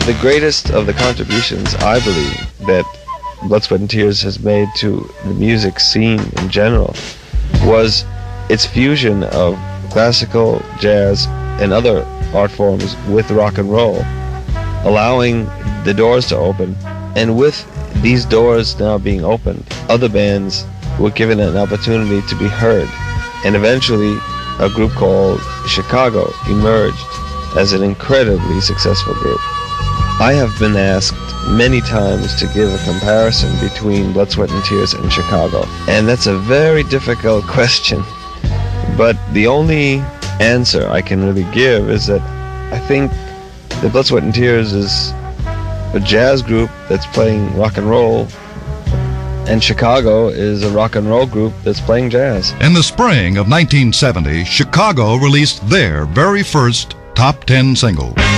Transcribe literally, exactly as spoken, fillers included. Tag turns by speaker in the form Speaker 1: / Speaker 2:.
Speaker 1: the greatest of the contributions, I believe, that Blood, Sweat and Tears has made to the music scene in general was its fusion of classical, jazz, and other art forms with rock and roll, allowing the doors to open. And with these doors now being opened, other bands were given an opportunity to be heard. And eventually, a group called Chicago emerged as an incredibly successful group. I have been asked many times to give a comparison between Blood, Sweat and Tears and Chicago, and that's a very difficult question. But the only answer I can really give is that I think that Blood, Sweat and Tears is a jazz group that's playing rock and roll, and Chicago is a rock and roll group that's playing jazz.
Speaker 2: In the spring of nineteen seventy, Chicago released their very first top ten single.